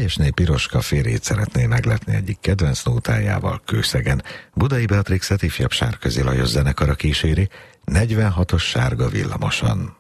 Teljesné Piroska férjét szeretné meglepni egyik kedvenc nótájával Kőszegen. Budai Beatrixet ifjabb Sárközi Lajos zenekara kíséri 46-os sárga villamoson.